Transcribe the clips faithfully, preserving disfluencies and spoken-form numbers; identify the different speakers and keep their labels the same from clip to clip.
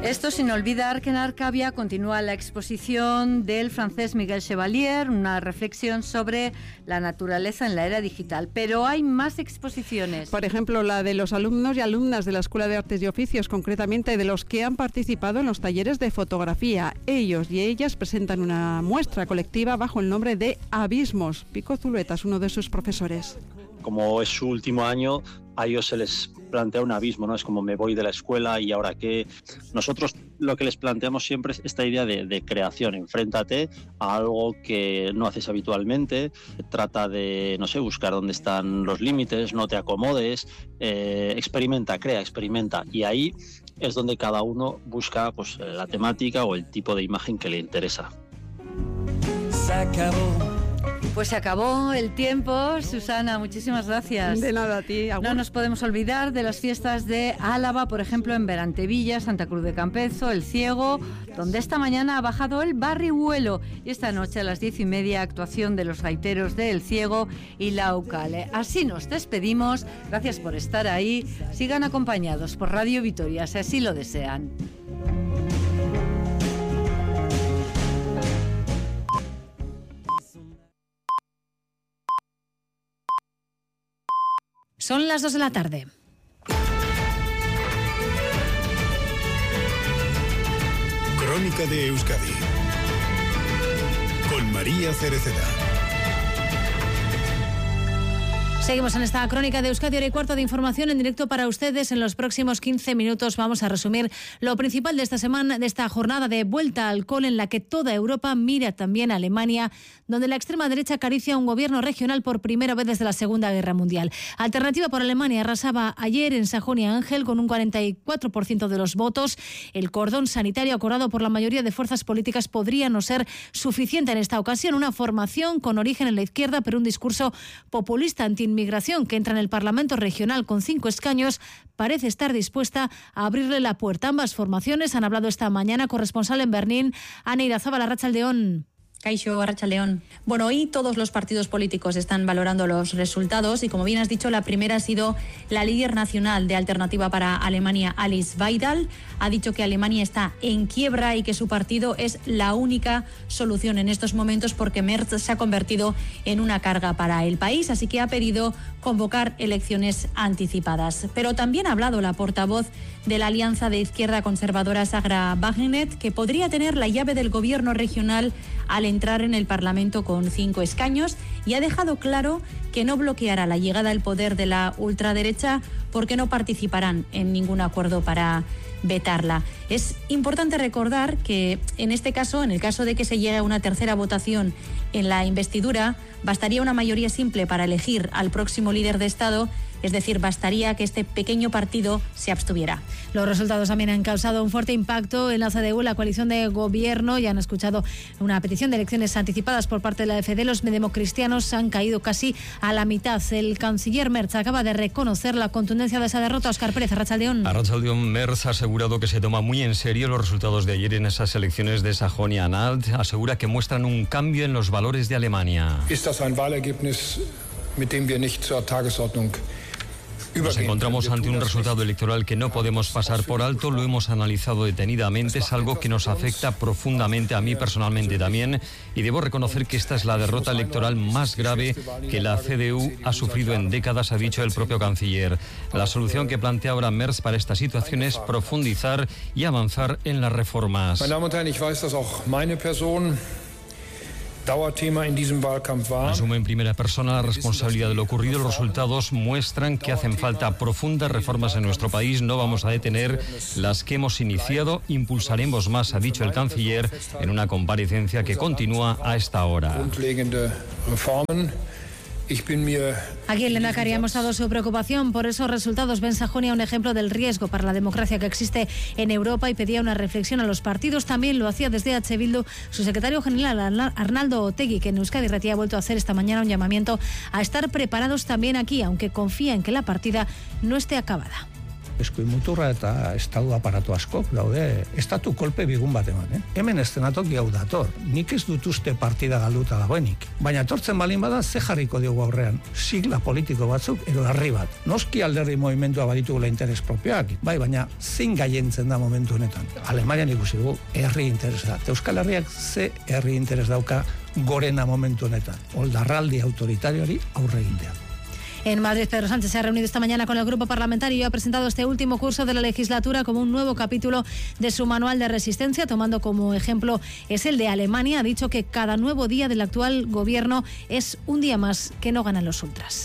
Speaker 1: Esto sin olvidar que en Arcavia continúa la exposición del francés Miguel Chevalier, una reflexión sobre la naturaleza en la era digital. Pero hay más exposiciones.
Speaker 2: Por ejemplo, la de los alumnos y alumnas de la Escuela de Artes y Oficios, concretamente de los que han participado en los talleres de fotografía. Ellos y ellas presentan una muestra colectiva bajo el nombre de Abismos. Pico Zulueta es uno de sus profesores.
Speaker 3: Como es su último año, a ellos se les plantea un abismo, ¿no? Es como me voy de la escuela y ahora qué. Nosotros lo que les planteamos siempre es esta idea de, de creación. Enfréntate a algo que no haces habitualmente, trata de, no sé, buscar dónde están los límites, no te acomodes, eh, experimenta, crea, experimenta. Y ahí es donde cada uno busca pues, la temática o el tipo de imagen que le interesa.
Speaker 1: Se acabó. Pues se acabó el tiempo. Susana, muchísimas gracias.
Speaker 2: De nada a ti. Agur.
Speaker 1: No nos podemos olvidar de las fiestas de Álava, por ejemplo, en Berantevilla, Santa Cruz de Campezo, El Ciego, donde esta mañana ha bajado el barrihuelo. Y esta noche a las diez y media, actuación de los gaiteros de El Ciego y La Ucale. Así nos despedimos. Gracias por estar ahí. Sigan acompañados por Radio Vitoria, si así lo desean.
Speaker 4: Son las dos de la tarde.
Speaker 5: Crónica de Euskadi con María Cereceda.
Speaker 4: Seguimos en esta crónica de Euskadi, hora y cuarto de información en directo para ustedes. En los próximos quince minutos vamos a resumir lo principal de esta semana, de esta jornada de vuelta al cole en la que toda Europa mira también a Alemania, donde la extrema derecha acaricia un gobierno regional por primera vez desde la Segunda Guerra Mundial. Alternativa por Alemania arrasaba ayer en Sajonia-Anhalt con un cuarenta y cuatro por ciento de los votos. El cordón sanitario acordado por la mayoría de fuerzas políticas podría no ser suficiente en esta ocasión. Una formación con origen en la izquierda, pero un discurso populista anti Migración que entra en el Parlamento regional con cinco escaños parece estar dispuesta a abrirle la puerta. Ambas formaciones han hablado esta mañana. Corresponsal en Berlín, Ana Irazábal, Arratsaldeón.
Speaker 6: Caixo, Arratsaldeón. Bueno, hoy todos los partidos políticos están valorando los resultados y, como bien has dicho, la primera ha sido la líder nacional de Alternativa para Alemania, Alice Weidel. Ha dicho que Alemania está en quiebra y que su partido es la única solución en estos momentos porque Merz se ha convertido en una carga para el país, así que ha pedido convocar elecciones anticipadas. Pero también ha hablado la portavoz de la Alianza de Izquierda Conservadora, Sagra Wagenknecht, que podría tener la llave del gobierno regional al entrar en el Parlamento con cinco escaños, y ha dejado claro que no bloqueará la llegada al poder de la ultraderecha porque no participarán en ningún acuerdo para vetarla. Es importante recordar que en este caso, en el caso de que se llegue a una tercera votación en la investidura, bastaría una mayoría simple para elegir al próximo líder de Estado. Es decir, bastaría que este pequeño partido se abstuviera.
Speaker 4: Los resultados también han causado un fuerte impacto en la C D U, la coalición de gobierno. Ya han escuchado una petición de elecciones anticipadas por parte de la F D. Los democristianos han caído casi a la mitad. El canciller Merz acaba de reconocer la contundencia de esa derrota. Óscar Pérez, Arratsaldeón.
Speaker 7: Arratsaldeón. Merz ha asegurado que se toma muy en serio los resultados de ayer en esas elecciones de Sajonia-Anhalt. Asegura que muestran un cambio en los valores de Alemania.
Speaker 8: ¿Es das ein Wahlergebnis, mit dem wir nicht zur Tagesordnung?
Speaker 7: Nos encontramos ante un resultado electoral que no podemos pasar por alto, lo hemos analizado detenidamente, es algo que nos afecta profundamente a mí personalmente también, y debo reconocer que esta es la derrota electoral más grave que la C D U ha sufrido en décadas, ha dicho el propio canciller. La solución que plantea ahora Merz para esta situación es profundizar y avanzar en las reformas.
Speaker 8: Meine Damen und Herren, ich weiß, dass auch meine Person Dauerthema in diesem Wahlkampf war.
Speaker 7: Asume en primera persona la responsabilidad de lo ocurrido. Los resultados muestran que hacen falta profundas reformas en nuestro país. No vamos a detener las que hemos iniciado. Impulsaremos más, ha dicho el canciller en una comparecencia que continúa a esta hora.
Speaker 4: Aquí el Lehendakari ha mostrado su preocupación por esos resultados. Ven Sajonia un ejemplo del riesgo para la democracia que existe en Europa y pedía una reflexión a los partidos. También lo hacía desde H. Bildu su secretario general Arnaldo Otegi, que en Euskadi Irratia ha vuelto a hacer esta mañana un llamamiento a estar preparados también aquí, aunque confía en que la partida no esté acabada.
Speaker 9: Eskuin muturra eta estatu aparatu askok daude estatu kolpe bigun bat eman, eh? Hemen eszenatoki hau dator. Nik ez dut uste partida galduta dagoenik. Baina etortzen balin bada ze jarriko diogu aurrean. Sigla politiko batzuk edo herri bat. Noski alderdi movimendua baditugula interes propioak. Bai, baina zein gaientzen da momentu honetan. Alemanian ikusi dugu herri interes da. Euskal Herriak ze herri interes dauka gorena momentu honetan. Oldarraldi autoritarioari aurre egitea.
Speaker 4: En Madrid, Pedro Sánchez se ha reunido esta mañana con el grupo parlamentario y ha presentado este último curso de la legislatura como un nuevo capítulo de su manual de resistencia, tomando como ejemplo es el de Alemania. Ha dicho que cada nuevo día del actual gobierno es un día más que no ganan los ultras.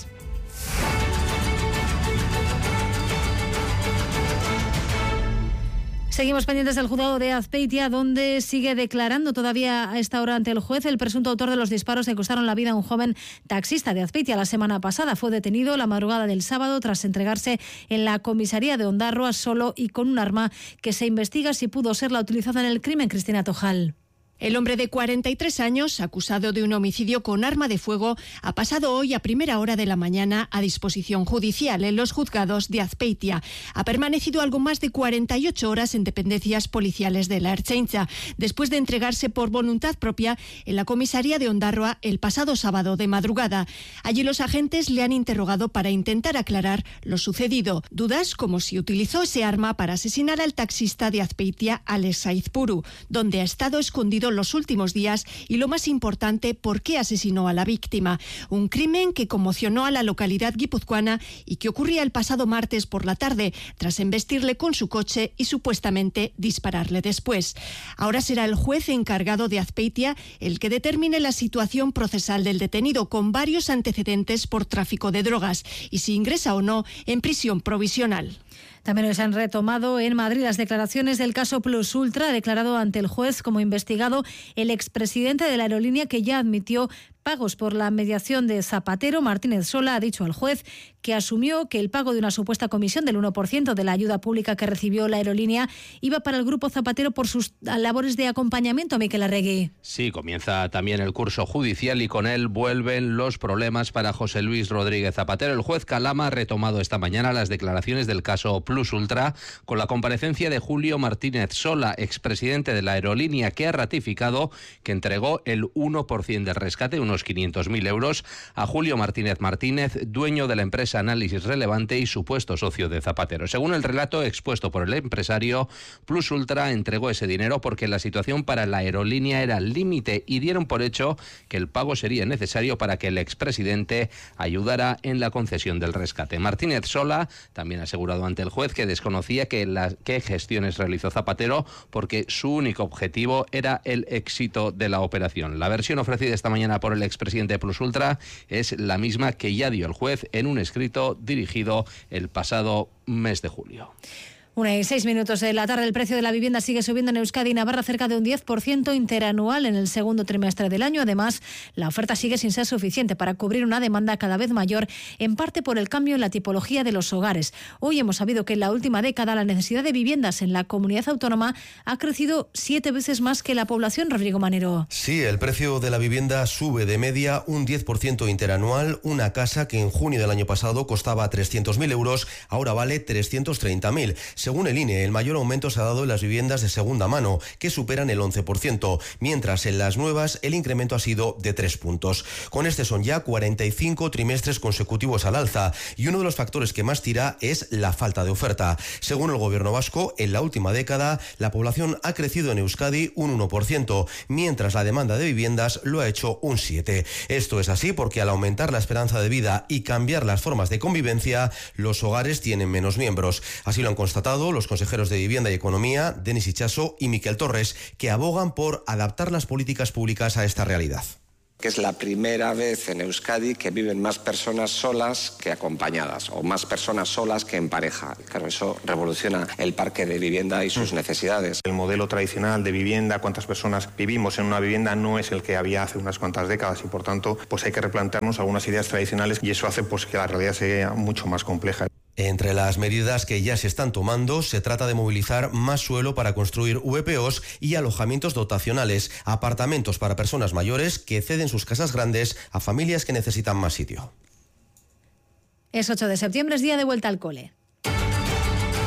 Speaker 4: Seguimos pendientes del juzgado de Azpeitia, donde sigue declarando todavía a esta hora ante el juez el presunto autor de los disparos que costaron la vida a un joven taxista de Azpeitia la semana pasada. Fue detenido la madrugada del sábado tras entregarse en la comisaría de Ondarroa solo y con un arma que se investiga si pudo ser la utilizada en el crimen. Cristina Tojal.
Speaker 10: El hombre de cuarenta y tres años, acusado de un homicidio con arma de fuego, ha pasado hoy a primera hora de la mañana a disposición judicial en los juzgados de Azpeitia. Ha permanecido algo más de cuarenta y ocho horas en dependencias policiales de la Ertzaintza, después de entregarse por voluntad propia en la comisaría de Ondarroa el pasado sábado de madrugada. Allí los agentes le han interrogado para intentar aclarar lo sucedido. Dudas como si utilizó ese arma para asesinar al taxista de Azpeitia, Alex Saizpuru, donde ha estado escondido los últimos días, y lo más importante, por qué asesinó a la víctima. Un crimen que conmocionó a la localidad guipuzcoana y que ocurría el pasado martes por la tarde, tras embestirle con su coche y supuestamente dispararle después. Ahora será el juez encargado de Azpeitia el que determine la situación procesal del detenido, con varios antecedentes por tráfico de drogas, y si ingresa o no en prisión provisional.
Speaker 4: También se han retomado en Madrid las declaraciones del caso Plus Ultra. Ha declarado ante el juez como investigado el expresidente de la aerolínea, que ya admitió pagos por la mediación de Zapatero. Martínez Sola ha dicho al juez que asumió que el pago de una supuesta comisión del uno por ciento de la ayuda pública que recibió la aerolínea iba para el grupo Zapatero por sus labores de acompañamiento. Miquel Arregui.
Speaker 11: Sí, comienza también el curso judicial y con él vuelven los problemas para José Luis Rodríguez Zapatero. El juez Calama ha retomado esta mañana las declaraciones del caso Plus Ultra con la comparecencia de Julio Martínez Sola, expresidente de la aerolínea, que ha ratificado que entregó el uno por ciento del rescate, unos quinientos mil euros, a Julio Martínez Martínez, dueño de la empresa Análisis Relevante y supuesto socio de Zapatero. Según el relato expuesto por el empresario, Plus Ultra entregó ese dinero porque la situación para la aerolínea era límite y dieron por hecho que el pago sería necesario para que el expresidente ayudara en la concesión del rescate. Martínez Sola también ha asegurado ante el juez que desconocía que las qué gestiones realizó Zapatero porque su único objetivo era el éxito de la operación. La versión ofrecida esta mañana por el expresidente de Plus Ultra es la misma que ya dio el juez en un escrito dirigido el pasado mes de julio.
Speaker 4: Una y seis minutos de la tarde. El precio de la vivienda sigue subiendo en Euskadi y Navarra cerca de un diez por ciento interanual en el segundo trimestre del año. Además, la oferta sigue sin ser suficiente para cubrir una demanda cada vez mayor, en parte por el cambio en la tipología de los hogares. Hoy hemos sabido que en la última década la necesidad de viviendas en la comunidad autónoma ha crecido siete veces más que la población. Rodrigo Manero.
Speaker 12: Sí, el precio de la vivienda sube de media un diez por ciento interanual. Una casa que en junio del año pasado costaba trescientos mil euros, ahora vale trescientos treinta mil. Según el I N E, el mayor aumento se ha dado en las viviendas de segunda mano, que superan el once por ciento, mientras en las nuevas el incremento ha sido de tres puntos. Con este son ya cuarenta y cinco trimestres consecutivos al alza, y uno de los factores que más tira es la falta de oferta. Según el gobierno vasco, en la última década la población ha crecido en Euskadi un uno por ciento, mientras la demanda de viviendas lo ha hecho un siete por ciento. Esto es así porque al aumentar la esperanza de vida y cambiar las formas de convivencia, los hogares tienen menos miembros. Así lo han constatado los consejeros de Vivienda y Economía, Denis Itxaso y Miquel Torres, que abogan por adaptar las políticas públicas a esta realidad.
Speaker 13: Que es la primera vez en Euskadi que viven más personas solas que acompañadas, o más personas solas que en pareja. Claro, eso revoluciona el parque de vivienda y sus necesidades.
Speaker 14: El modelo tradicional de vivienda, cuántas personas vivimos en una vivienda, no es el que había hace unas cuantas décadas y por tanto pues hay que replantearnos algunas ideas tradicionales y eso hace pues que la realidad sea mucho más compleja.
Speaker 12: Entre las medidas que ya se están tomando, se trata de movilizar más suelo para construir V P Os y alojamientos dotacionales, apartamentos para personas mayores que ceden sus casas grandes a familias que necesitan más sitio.
Speaker 4: Es ocho de septiembre, es día de vuelta al cole.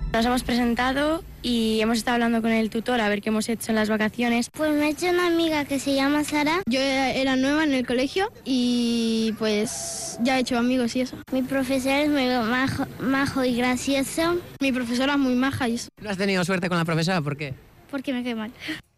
Speaker 15: Nos hemos presentado y hemos estado hablando con el tutor a ver qué hemos hecho en las vacaciones.
Speaker 16: Pues me he hecho una amiga que se llama Sara.
Speaker 17: Yo era nueva en el colegio y pues ya he hecho amigos y eso.
Speaker 16: Mi profesor es muy majo, majo y gracioso.
Speaker 17: Mi profesora es muy maja y eso.
Speaker 18: ¿No has tenido suerte con la profesora? ¿Por qué?
Speaker 16: Porque me cae mal.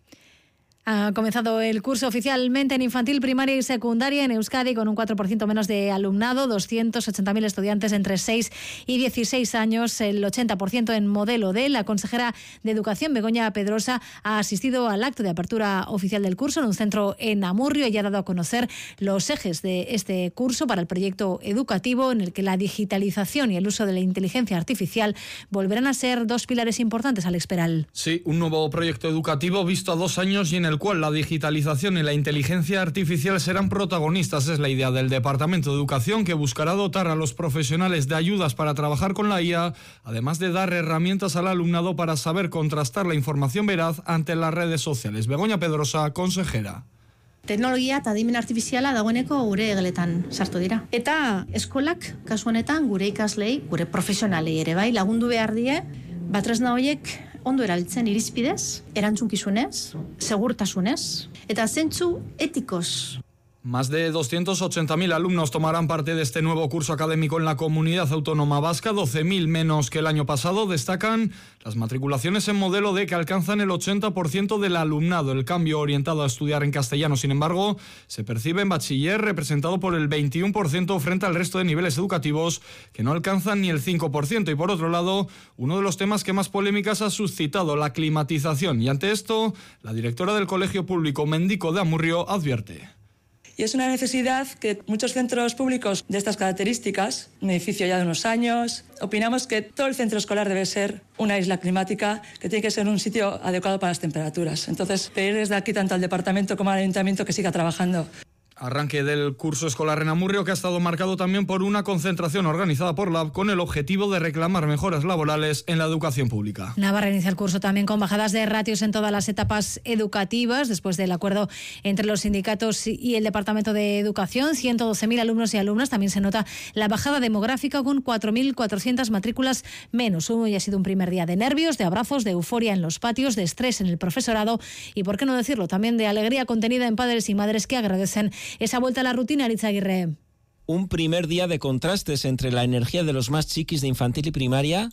Speaker 4: Ha comenzado el curso oficialmente en infantil, primaria y secundaria en Euskadi con un cuatro por ciento menos de alumnado, doscientos ochenta mil estudiantes entre seis y dieciséis años, el ochenta por ciento en modelo D. La consejera de Educación, Begoña Pedrosa, ha asistido al acto de apertura oficial del curso en un centro en Amurrio y ha dado a conocer los ejes de este curso para el proyecto educativo en el que la digitalización y el uso de la inteligencia artificial volverán a ser dos pilares importantes. Alex Peral.
Speaker 19: Sí, un nuevo proyecto educativo visto a dos años y en el el cual la digitalización y la inteligencia artificial serán protagonistas. Es la idea del Departamento de Educación, que buscará dotar a los profesionales de ayudas para trabajar con la I A, además de dar herramientas al alumnado para saber contrastar la información veraz ante las redes sociales. Begoña Pedrosa, consejera.
Speaker 20: Teknologia eta adimen artifiziala dagoeneko gure geletan sartu dira. Eta eskolak, kasu honetan, gure ikaslei, gure profesionalei ere bai, lagundu behar die, batresna horiek ondo erabiltzen irizpidez, erantzunkizunez, segurtasunez, eta zentzu etikoz.
Speaker 19: Más de doscientos ochenta mil alumnos tomarán parte de este nuevo curso académico en la Comunidad Autónoma Vasca, doce mil menos que el año pasado. Destacan las matriculaciones en modelo D, que alcanzan el ochenta por ciento del alumnado. El cambio orientado a estudiar en castellano, sin embargo, se percibe en bachiller, representado por el veintiuno por ciento frente al resto de niveles educativos, que no alcanzan ni el cinco por ciento. Y por otro lado, uno de los temas que más polémicas ha suscitado, la climatización. Y ante esto, la directora del Colegio Público Mendico de Amurrio advierte.
Speaker 21: Y es una necesidad que muchos centros públicos de estas características, un edificio ya de unos años, opinamos que todo el centro escolar debe ser una isla climática, que tiene que ser un sitio adecuado para las temperaturas. Entonces, pedir desde aquí tanto al departamento como al ayuntamiento que siga trabajando.
Speaker 19: Arranque del curso escolar en Amurrio, que ha estado marcado también por una concentración organizada por Lab con el objetivo de reclamar mejoras laborales en la educación pública.
Speaker 4: Navarra inicia el curso también con bajadas de ratios en todas las etapas educativas, después del acuerdo entre los sindicatos y el Departamento de Educación. ciento doce mil alumnos y alumnas. También se nota la bajada demográfica con cuatro mil cuatrocientas matrículas menos. Hoy ha sido un primer día de nervios, de abrazos, de euforia en los patios, de estrés en el profesorado y, por qué no decirlo, también de alegría contenida en padres y madres que agradecen esa vuelta a la rutina. Aritz Aguirre.
Speaker 22: Un primer día de contrastes entre la energía de los más chiquis de infantil y primaria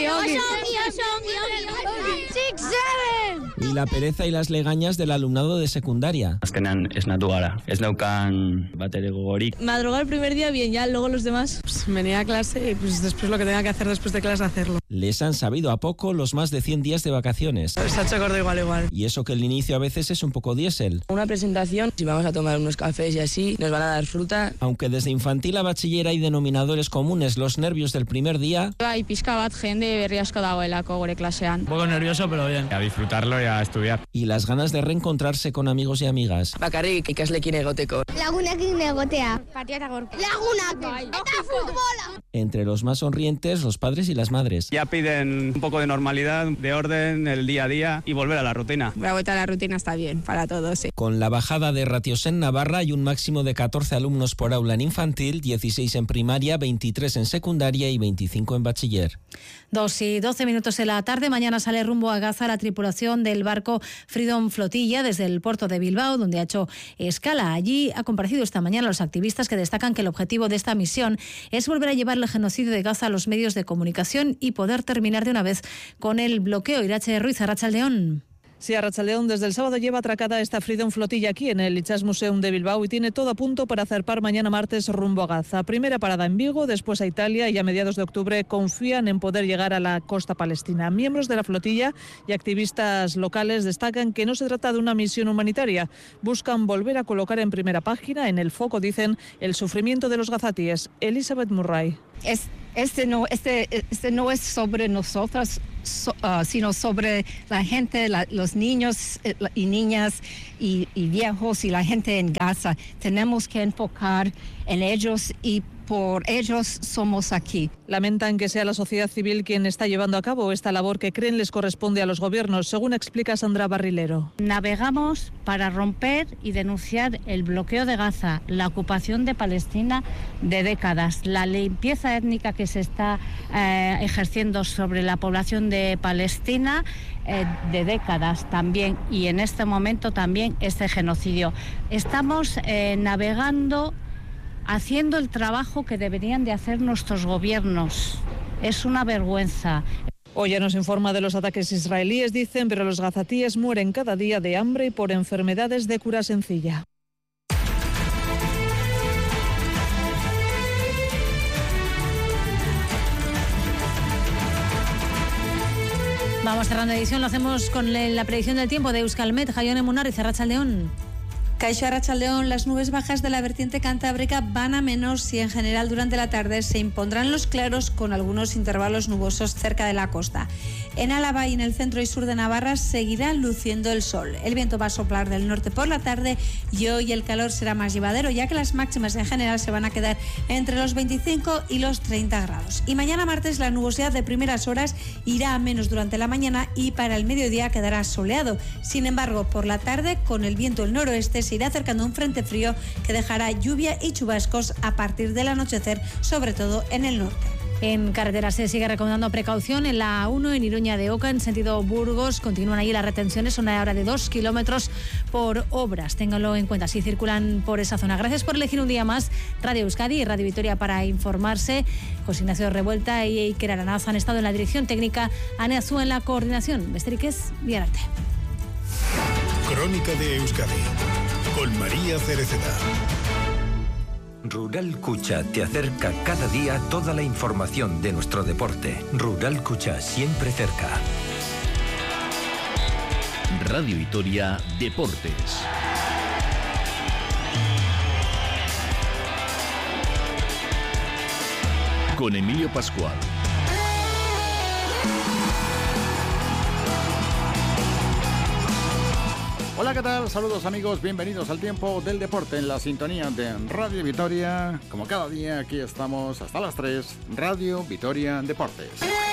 Speaker 22: y la pereza y las legañas del alumnado de secundaria.
Speaker 23: Azkenean esnatu gara, ez neukan batere gogorik.
Speaker 24: Madrugar el primer día bien, ya luego los demás
Speaker 2: pues, venía a clase y pues después lo que tenga que hacer después de clase hacerlo.
Speaker 22: Les han sabido a poco los más de cien días de vacaciones.
Speaker 2: Se ha hecho gordo igual igual.
Speaker 22: Y eso que el inicio a veces es un poco diésel.
Speaker 24: Una presentación, si vamos a tomar unos cafés y así, nos van a dar fruta.
Speaker 22: Aunque desde infantil a bachiller hay denominadores comunes, los nervios del primer día.
Speaker 25: Bai, pizka bat jende berri asko dagoelako gure klasean.
Speaker 23: Un poco nervioso, pero bien. A disfrutarlo y a estudiar.
Speaker 22: Y las ganas de reencontrarse con amigos y amigas.
Speaker 24: Bakarrik ikaslekin egoteko.
Speaker 16: Lagunekin egotea. Patiata gorko. Lagunak. Eta futbola.
Speaker 22: Entre los más sonrientes, los padres y las madres.
Speaker 23: Ya piden un poco de normalidad, de orden, el día a día y volver a la rutina.
Speaker 25: La vuelta a la rutina está bien para todos, sí.
Speaker 22: Con la bajada de ratios en Navarra hay un máximo de catorce alumnos por aula en infantil, dieciséis en primaria, veintitrés en secundaria y veinticinco en bachiller.
Speaker 4: Dos y doce minutos de la tarde. Mañana sale rumbo a Gaza la tripulación del barco Freedom Flotilla desde el puerto de Bilbao, donde ha hecho escala. Allí ha comparecido esta mañana los activistas que destacan que el objetivo de esta misión es volver a llevar el genocidio de Gaza a los medios de comunicación y poder terminar de una vez con el bloqueo. Irache Ruiz, Arratsaldeón.
Speaker 26: Sí, Arratsaldeón, desde el sábado lleva atracada esta Freedom Flotilla aquí en el Itsas Museum de Bilbao y tiene todo a punto para zarpar mañana martes rumbo a Gaza. Primera parada en Vigo, después a Italia y a mediados de octubre confían en poder llegar a la costa palestina. Miembros de la flotilla y activistas locales destacan que no se trata de una misión humanitaria. Buscan volver a colocar en primera página, en el foco, dicen, el sufrimiento de los gazatíes. Elizabeth Murray.
Speaker 27: Es, este, no, este, este no es sobre nosotros, so, uh, sino sobre la gente, la, los niños y niñas y, y viejos y la gente en Gaza. Tenemos que enfocar en ellos y por ellos somos aquí.
Speaker 26: Lamentan que sea la sociedad civil quien está llevando a cabo esta labor que creen les corresponde a los gobiernos, según explica Sandra Barrilero.
Speaker 1: Navegamos para romper y denunciar el bloqueo de Gaza, la ocupación de Palestina de décadas, la limpieza étnica que se está eh, ejerciendo sobre la población de Palestina eh, de décadas también, y en este momento también este genocidio. Estamos eh, navegando haciendo el trabajo que deberían de hacer nuestros gobiernos. Es una vergüenza.
Speaker 26: Hoy ya nos informa de los ataques israelíes, dicen, pero los gazatíes mueren cada día de hambre y por enfermedades de cura sencilla.
Speaker 4: Vamos cerrando edición, lo hacemos con la predicción del tiempo de Euskalmet, Jaione Munarriz, Arratsaldeon.
Speaker 3: Caixo Arratsaldeon, las nubes bajas de la vertiente cantábrica van a menos y en general durante la tarde se impondrán los claros con algunos intervalos nubosos cerca de la costa. En Álava y en el centro y sur de Navarra seguirá luciendo el sol. El viento va a soplar del norte por la tarde y hoy el calor será más llevadero, ya que las máximas en general se van a quedar entre los veinticinco y los treinta grados. Y mañana martes la nubosidad de primeras horas irá a menos durante la mañana y para el mediodía quedará soleado. Sin embargo, por la tarde, con el viento del noroeste, se irá acercando un frente frío que dejará lluvia y chubascos a partir del anochecer, sobre todo en el norte.
Speaker 4: En carretera se sigue recomendando precaución en la A uno en Iruña de Oca, en sentido Burgos. Continúan allí las retenciones, una hora de dos kilómetros por obras. Ténganlo en cuenta si circulan por esa zona. Gracias por elegir un día más Radio Euskadi y Radio Vitoria para informarse. José Ignacio Revuelta y Iker Aranaz han estado en la dirección técnica, Ane Azúa en la coordinación. Besterik ez, biararte.
Speaker 5: Crónica de Euskadi con María Cereceda.
Speaker 6: Rural Cucha te acerca cada día toda la información de nuestro deporte. Rural Cucha, siempre cerca.
Speaker 7: Radio Vitoria Deportes. Con Emilio Pascual.
Speaker 8: Hola, ¿qué tal? Saludos amigos, bienvenidos al tiempo del deporte en la sintonía de Radio Vitoria. Como cada día aquí estamos hasta las tres, Radio Vitoria Deportes.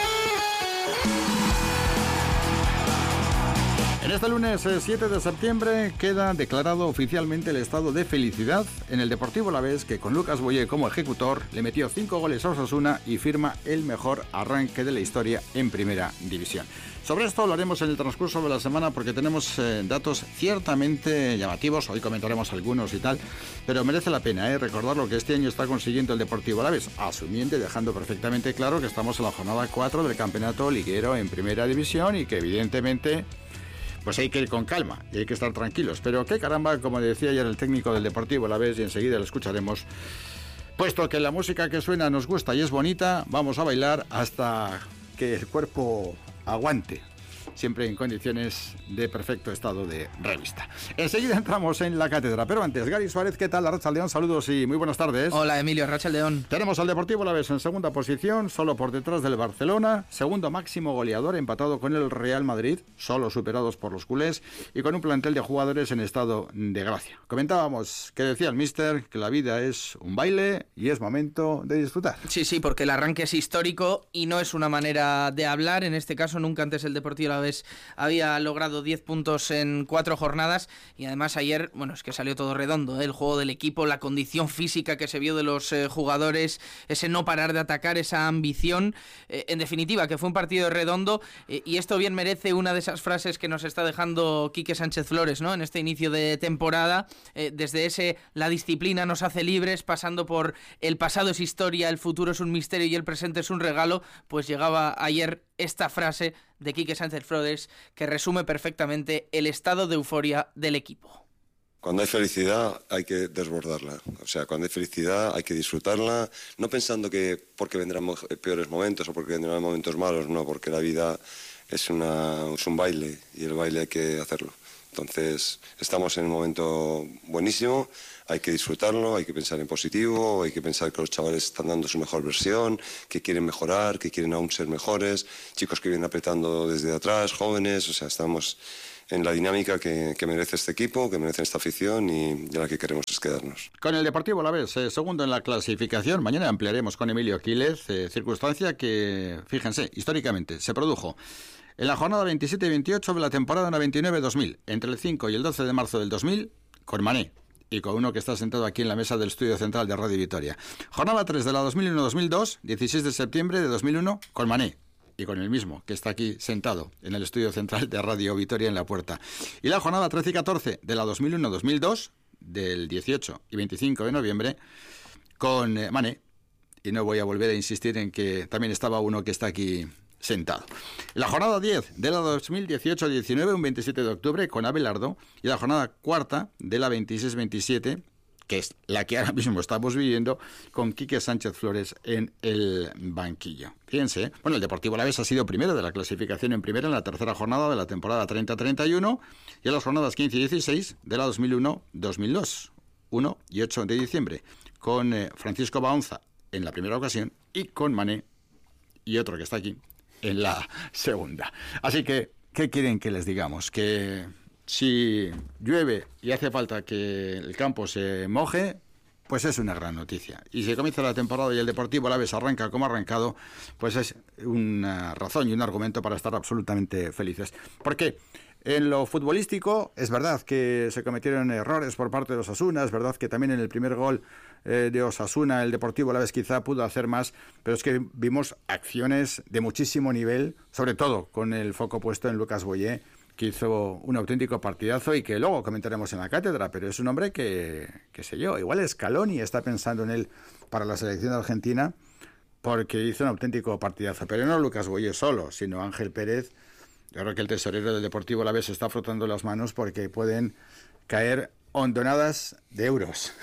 Speaker 8: En este lunes siete de septiembre queda declarado oficialmente el estado de felicidad en el Deportivo Alavés, que con Lucas Boyé como ejecutor le metió cinco goles a Osasuna y firma el mejor arranque de la historia en Primera División. Sobre esto hablaremos en el transcurso de la semana porque tenemos eh, datos ciertamente llamativos. Hoy comentaremos algunos y tal, pero merece la pena eh, recordar lo que este año está consiguiendo el Deportivo Alavés, asumiendo y dejando perfectamente claro que estamos en la jornada cuatro del campeonato liguero en Primera División y que evidentemente pues hay que ir con calma y hay que estar tranquilos. Pero qué caramba, como decía ayer el técnico del Deportivo Alavés, y enseguida lo escucharemos, puesto que la música que suena nos gusta y es bonita, vamos a bailar hasta que el cuerpo aguante, siempre en condiciones de perfecto estado de revista. Enseguida entramos en la cátedra, pero antes, Gary Suárez, ¿qué tal? Arratsaldeon, saludos y muy buenas tardes.
Speaker 9: Hola, Emilio, Arratsaldeon.
Speaker 8: Tenemos al Deportivo Alavés en segunda posición, solo por detrás del Barcelona, segundo máximo goleador, empatado con el Real Madrid, solo superados por los culés, y con un plantel de jugadores en estado de gracia. Comentábamos que decía el míster que la vida es un baile y es momento de disfrutar.
Speaker 9: Sí, sí, porque el arranque es histórico y no es una manera de hablar. En este caso, nunca antes el Deportivo Alavés había logrado diez puntos en cuatro jornadas y además ayer, bueno, es que salió todo redondo, ¿eh? El juego del equipo, la condición física que se vio de los eh, jugadores, ese no parar de atacar, esa ambición, eh, en definitiva, que fue un partido redondo eh, y esto bien merece una de esas frases que nos está dejando Quique Sánchez Flores, ¿no? En este inicio de temporada, eh, desde ese la disciplina nos hace libres, pasando por el pasado es historia, el futuro es un misterio y el presente es un regalo, pues llegaba ayer esta frase de Quique Sánchez Flores que resume perfectamente el estado de euforia del equipo.
Speaker 28: Cuando hay felicidad hay que desbordarla, o sea, cuando hay felicidad hay que disfrutarla, no pensando que porque vendrán peores momentos o porque vendrán momentos malos, no, porque la vida es, una, es un baile y el baile hay que hacerlo. Entonces, estamos en un momento buenísimo, hay que disfrutarlo, hay que pensar en positivo, hay que pensar que los chavales están dando su mejor versión, que quieren mejorar, que quieren aún ser mejores, chicos que vienen apretando desde atrás, jóvenes, o sea, estamos en la dinámica que, que merece este equipo, que merece esta afición y de la que queremos es quedarnos.
Speaker 8: Con el Deportivo Alavés, eh, segundo en la clasificación, mañana ampliaremos con Emilio Quílez, eh, circunstancia que, fíjense, históricamente se produjo en la jornada veintisiete y veintiocho de la temporada noventa y nueve dos mil, entre el cinco y el doce de marzo del dos mil, con Mané y con uno que está sentado aquí en la mesa del estudio central de Radio Vitoria. Jornada tres de la dos mil uno dos mil dos, dieciséis de septiembre de dos mil uno, con Mané y con el mismo que está aquí sentado en el estudio central de Radio Vitoria en la puerta. Y la jornada trece y catorce de la dos mil uno dos mil dos, del dieciocho y veinticinco de noviembre, con eh, Mané. Y no voy a volver a insistir en que también estaba uno que está aquí sentado. La jornada diez de la dos mil dieciocho diecinueve, un veintisiete de octubre, con Abelardo, y la jornada cuarta de la veintiséis veintisiete, que es la que ahora mismo estamos viviendo, con Quique Sánchez Flores en el banquillo. Fíjense, ¿eh? Bueno, el Deportivo Alavés ha sido primero de la clasificación en primera en la tercera jornada de la temporada treinta treinta y uno, y en las jornadas quince y dieciséis de la dos mil uno dos mil dos, uno y ocho de diciembre, con eh, Francisco Baonza en la primera ocasión y con Mané y otro que está aquí en la segunda. Así que, ¿qué quieren que les digamos? Que si llueve y hace falta que el campo se moje, pues es una gran noticia. Y si comienza la temporada y el Deportivo Alavés arranca como ha arrancado, pues es una razón y un argumento para estar absolutamente felices. Porque en lo futbolístico es verdad que se cometieron errores por parte de Osasuna, es verdad que también en el primer gol eh, de Osasuna el Deportivo Alavés quizá pudo hacer más, pero es que vimos acciones de muchísimo nivel, sobre todo con el foco puesto en Lucas Boyé, que hizo un auténtico partidazo y que luego comentaremos en la cátedra, pero es un hombre que, qué sé yo, igual Scaloni está pensando en él para la selección de Argentina porque hizo un auténtico partidazo, pero no Lucas Boyé solo, sino Ángel Pérez. Yo creo que el tesorero del Deportivo Alavés se está frotando las manos porque pueden caer hondonadas de euros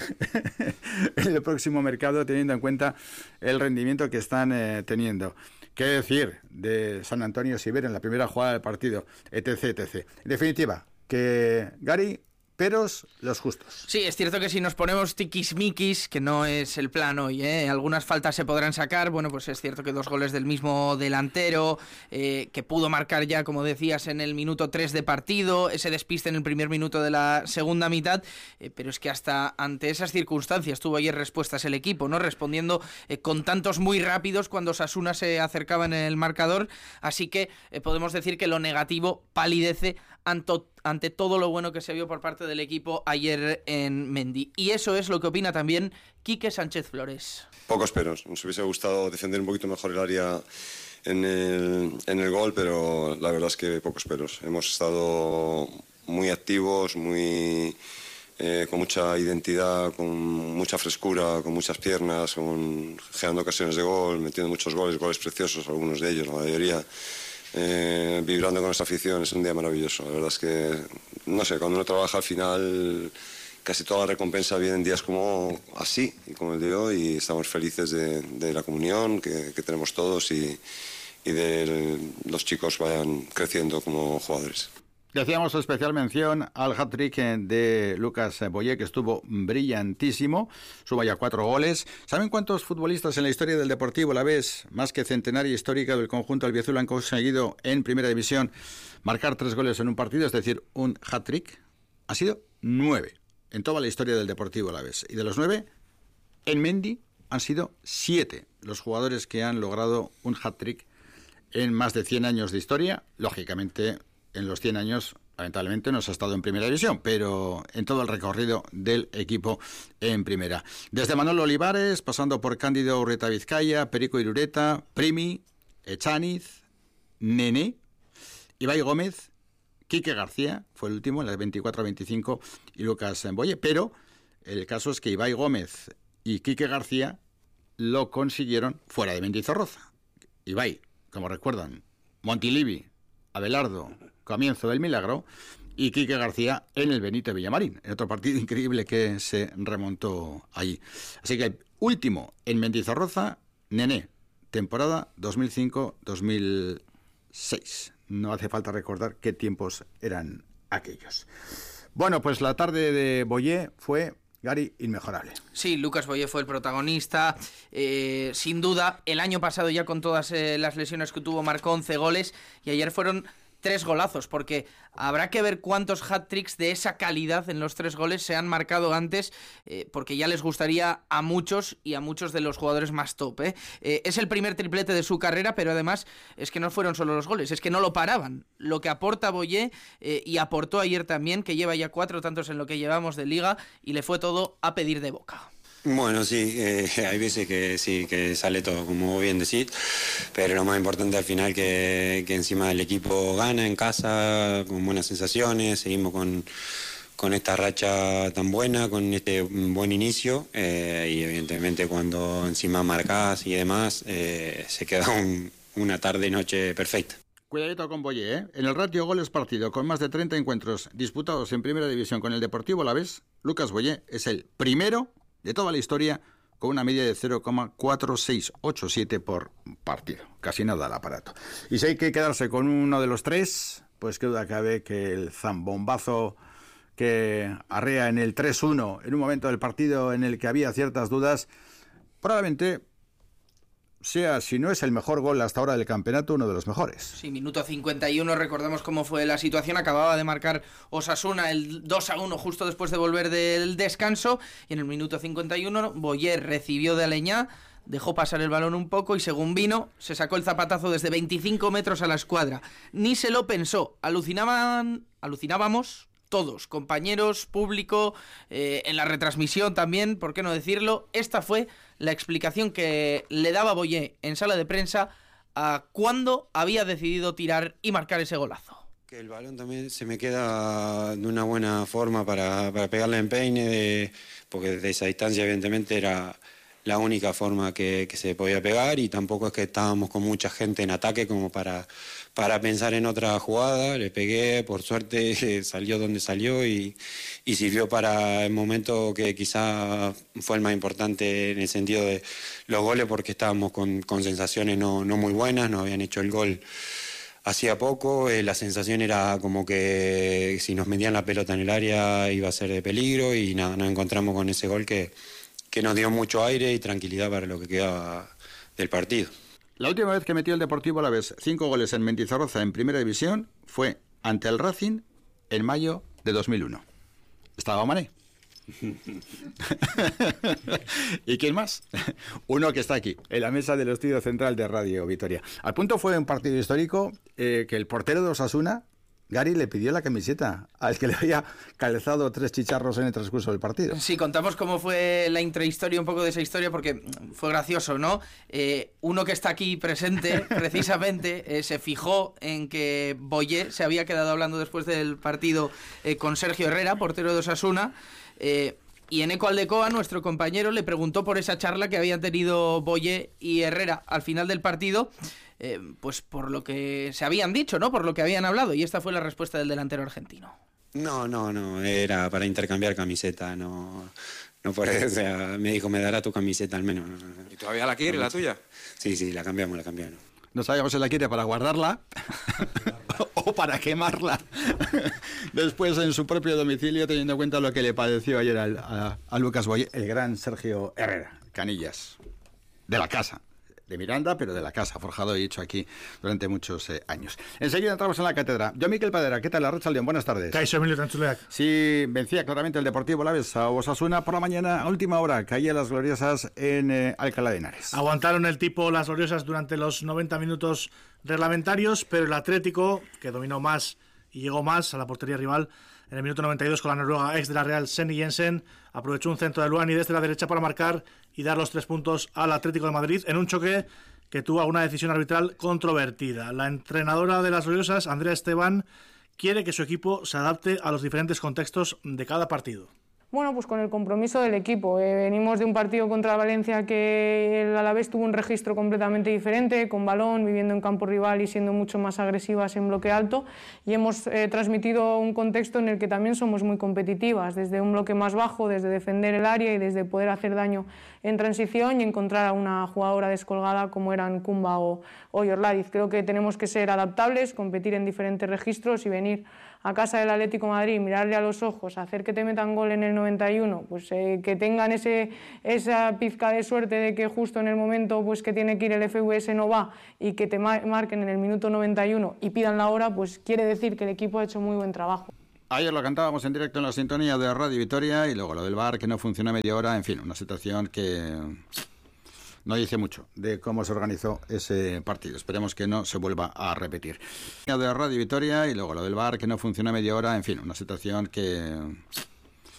Speaker 8: en el próximo mercado, teniendo en cuenta el rendimiento que están eh, teniendo. ¿Qué decir de San Antonio Siver en la primera jugada del partido? Etc, etcétera. En definitiva, que Gary, peros los justos.
Speaker 9: Sí, es cierto que si nos ponemos tiquismiquis, que no es el plan hoy, ¿eh? Algunas faltas se podrán sacar. Bueno, pues es cierto que dos goles del mismo delantero, eh, que pudo marcar ya, como decías, en el minuto tres de partido, ese despiste en el primer minuto de la segunda mitad, eh, pero es que hasta ante esas circunstancias tuvo ayer respuestas el equipo, ¿no? Respondiendo eh, con tantos muy rápidos cuando Osasuna se acercaba en el marcador, así que eh, podemos decir que lo negativo palidece ante, ante todo lo bueno que se vio por parte del equipo ayer en Mendy. Y eso es lo que opina también Quique Sánchez Flores.
Speaker 28: Pocos peros. Nos hubiese gustado defender un poquito mejor el área en el, en el gol, pero la verdad es que pocos peros. Hemos estado muy activos, muy eh, con mucha identidad, con mucha frescura, con muchas piernas, con, generando ocasiones de gol, metiendo muchos goles, goles preciosos, algunos de ellos, la mayoría. Eh, vibrando con nuestra afición, es un día maravilloso. La verdad es que, no sé, cuando uno trabaja al final casi toda la recompensa viene en días como así y como el de hoy, y estamos felices de, de la comunión que, que tenemos todos y, y de los chicos vayan creciendo como jugadores.
Speaker 8: Decíamos especial mención al hat-trick de Lucas Boyé, que estuvo brillantísimo, suma ya cuatro goles. ¿Saben cuántos futbolistas en la historia del Deportivo Alavés, más que centenaria histórica del conjunto albiazul, han conseguido en Primera División marcar tres goles en un partido, es decir, un hat-trick? Ha sido nueve en toda la historia del Deportivo Alavés. Y de los nueve, en Mendy han sido siete los jugadores que han logrado un hat-trick en más de cien años de historia. Lógicamente, en los cien años, lamentablemente, no se ha estado en Primera División, pero en todo el recorrido del equipo en Primera. Desde Manolo Olivares, pasando por Cándido Urreta Vizcaya, Perico Irureta, Primi, Echaniz, Nené, Ibai Gómez, Quique García, fue el último, en las veinticuatro a veinticinco, y Lucas Boyé. Pero el caso es que Ibai Gómez y Quique García lo consiguieron fuera de Mendizorroza. Ibai, como recuerdan, Montilivi, Abelardo, comienzo del milagro, y Quique García en el Benito Villamarín, en otro partido increíble que se remontó allí. Así que el último en Mendizorroza, Nené, temporada dos mil cinco dos mil seis. No hace falta recordar qué tiempos eran aquellos. Bueno, pues la tarde de Boyé fue, Gary, inmejorable.
Speaker 9: Sí, Lucas Boyé fue el protagonista, eh, sin duda. El año pasado ya con todas eh, las lesiones que tuvo marcó once goles y ayer fueron tres golazos, porque habrá que ver cuántos hat-tricks de esa calidad en los tres goles se han marcado antes, eh, porque ya les gustaría a muchos y a muchos de los jugadores más top. ¿eh? Eh, es el primer triplete de su carrera, pero además es que no fueron solo los goles, es que no lo paraban. Lo que aporta Boyé, eh, y aportó ayer también, que lleva ya cuatro tantos en lo que llevamos de liga, y le fue todo a pedir de boca.
Speaker 10: Bueno, sí, eh, hay veces que sí, que sale todo, como bien decís, pero lo más importante al final que, que encima el equipo gana en casa, con buenas sensaciones, seguimos con, con esta racha tan buena, con este buen inicio, eh, y evidentemente cuando encima marcás y demás, eh, se queda un, una tarde-noche perfecta.
Speaker 8: Cuidadito con Boyé, ¿eh? En el ratio goles partido, con más de treinta encuentros disputados en Primera División con el Deportivo Alavés, Lucas Boyé es el primero de toda la historia con una media de cero coma cuatro seis ocho siete por partido. Casi nada al aparato. Y si hay que quedarse con uno de los tres, pues qué duda cabe que el zambombazo que arrea en el tres uno en un momento del partido en el que había ciertas dudas, probablemente sea, si no es el mejor gol hasta ahora del campeonato, uno de los mejores.
Speaker 9: Sí, minuto cincuenta y uno, recordamos cómo fue la situación, acababa de marcar Osasuna el dos a uno justo después de volver del descanso, y en el minuto cincuenta y uno Boyé recibió de Aleñá, dejó pasar el balón un poco y según vino, se sacó el zapatazo desde veinticinco metros a la escuadra. Ni se lo pensó, alucinaban, alucinábamos todos, compañeros, público, eh, en la retransmisión también, ¿por qué no decirlo? Esta fue la explicación que le daba Boyé en sala de prensa a cuándo había decidido tirar y marcar ese golazo.
Speaker 10: Que el balón también se me queda de una buena forma para, para pegarle en peine, de, porque desde esa distancia evidentemente era la única forma que, que se podía pegar, y tampoco es que estábamos con mucha gente en ataque como para, para pensar en otra jugada. Le pegué, por suerte salió donde salió y, y sirvió para el momento que quizá fue el más importante en el sentido de los goles, porque estábamos con, con sensaciones no, no muy buenas, nos habían hecho el gol hacía poco, eh, la sensación era como que si nos metían la pelota en el área iba a ser de peligro, y nada, nos encontramos con ese gol que que nos dio mucho aire y tranquilidad para lo que quedaba del partido.
Speaker 8: La última vez que metió el Deportivo Alavés cinco goles en Mendizorroza en Primera División fue ante el Racing en mayo de dos mil uno. Estaba Mané. ¿Y quién más? Uno que está aquí, en la mesa del estudio central de Radio Vitoria. Al punto fue un partido histórico eh, que el portero de Osasuna, Gary, le pidió la camiseta al que le había calzado tres chicharros en el transcurso del partido.
Speaker 9: Sí, contamos cómo fue la intrahistoria, un poco de esa historia, porque fue gracioso, ¿no? Eh, uno que está aquí presente, precisamente, eh, se fijó en que Boyé se había quedado hablando después del partido eh, con Sergio Herrera, portero de Osasuna, eh, y Eneco Aldecoa, nuestro compañero, le preguntó por esa charla que habían tenido Boyé y Herrera al final del partido, Eh, pues por lo que se habían dicho, ¿no? Por lo que habían hablado, y esta fue la respuesta del delantero argentino.
Speaker 10: No, no, no, era para intercambiar camiseta, no, no por eso, o sea, me dijo, me dará tu camiseta al menos.
Speaker 11: ¿Y todavía la quiere, la tuya?
Speaker 10: Sí, sí, la cambiamos, la cambiamos.
Speaker 8: No sabíamos si la quiere para guardarla o para quemarla después en su propio domicilio, teniendo en cuenta lo que le padeció ayer al, a, a Lucas Boyé, el gran Sergio Herrera, Canillas, de la casa. De Miranda, pero de la casa, forjado y hecho aquí durante muchos eh, años. Enseguida entramos en la cátedra. Yo, Miquel Padera, ¿qué tal? Arratsaldeon, buenas tardes.
Speaker 12: Caixo, Emilio Tantzuleak.
Speaker 8: Sí, vencía claramente el Deportivo Alavés a Osasuna por la mañana, a última hora, caía las gloriosas en eh, Alcalá de Henares.
Speaker 12: Aguantaron el tipo las gloriosas durante los noventa minutos reglamentarios, pero el Atlético, que dominó más y llegó más a la portería rival, en el minuto noventa y dos con la noruega ex de la Real, Senny Jensen, aprovechó un centro de Luani desde la derecha para marcar y dar los tres puntos al Atlético de Madrid en un choque que tuvo una decisión arbitral controvertida. La entrenadora de las gloriosas, Andrea Esteban, quiere que su equipo se adapte a los diferentes contextos de cada partido.
Speaker 13: Bueno, pues con el compromiso del equipo. Eh, venimos de un partido contra Valencia que el Alavés tuvo un registro completamente diferente, con balón, viviendo en campo rival y siendo mucho más agresivas en bloque alto, y hemos eh, transmitido un contexto en el que también somos muy competitivas, desde un bloque más bajo, desde defender el área y desde poder hacer daño en transición y encontrar a una jugadora descolgada como eran Kumba o, o Yorladiz. Creo que tenemos que ser adaptables, competir en diferentes registros y venir a casa del Atlético de Madrid, mirarle a los ojos, hacer que te metan gol en el noventa y uno, pues eh, que tengan ese, esa pizca de suerte de que justo en el momento pues, que tiene que ir el F V S no va y que te mar- marquen en el minuto noventa y uno y pidan la hora, pues quiere decir que el equipo ha hecho muy buen trabajo.
Speaker 8: Ayer lo cantábamos en directo en la sintonía de Radio Vitoria y luego lo del V A R que no funciona media hora, en fin, una situación que no dice mucho de cómo se organizó ese partido. Esperemos que no se vuelva a repetir. De Radio Vitoria y luego lo del V A R que no funciona media hora, en fin, una situación que